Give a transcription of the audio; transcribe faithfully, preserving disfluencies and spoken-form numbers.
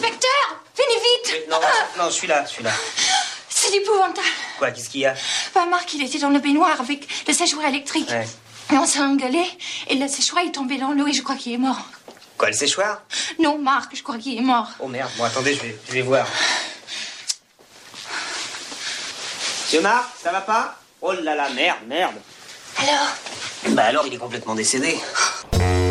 Inspecteur, venez vite. Mais non, non, je suis là, je suis là. C'est épouvantable. Quoi, qu'est-ce qu'il y a? Bah, Marc, il était dans le baignoire avec le séchoir électrique. Ouais. Et on s'est engueulé, et le séchoir est tombé dans l'eau et je crois qu'il est mort. Quoi, le séchoir? Non, Marc, je crois qu'il est mort. Oh merde, bon attendez, je vais, je vais voir. Monsieur Marc, ça va pas? Oh là là, merde, merde. Alors? Bah alors, il est complètement décédé.